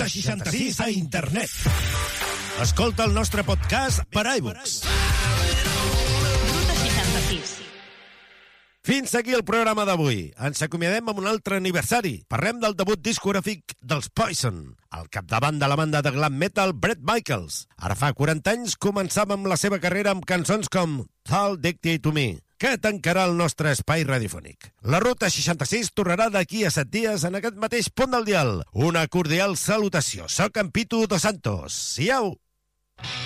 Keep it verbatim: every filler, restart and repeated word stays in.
Ruta seixanta-sis a internet. Escolta el nostre podcast per iVoox. Ruta seixanta-sis. Fins aquí el programa d'avui. Ens acomiadem amb un altre aniversari. Parlem del debut discogràfic dels Poison, al capdavant de la banda de glam metal Bret Michaels. Ara fa quaranta anys començàvem la seva carrera amb cançons com Talk Dictate to Me, que tancarà el nostre espai radiofònic. La Ruta seixanta-sis tornarà d'aquí a set dies en aquest mateix punt del dial. Una cordial salutació. Soc en Pitu Dos Santos. Siau!